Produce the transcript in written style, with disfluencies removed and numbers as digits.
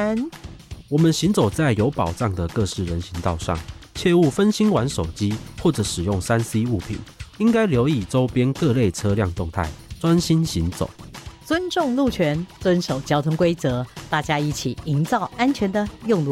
安。 我们行走在有保障的各式人行道上，切勿分心玩手机或者使用3C 物品，应该留意周边各类车辆动态，专心行走。 尊重路权，遵守交通规则，大家一起营造安全的用路